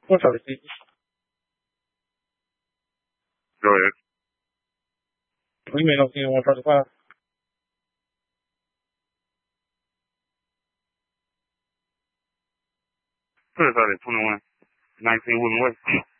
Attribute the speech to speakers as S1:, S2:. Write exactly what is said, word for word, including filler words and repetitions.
S1: What's up, Steve?
S2: Go ahead.
S1: We may not see one thirty-five.
S2: Put us out at twenty-one nineteen Woodland Way.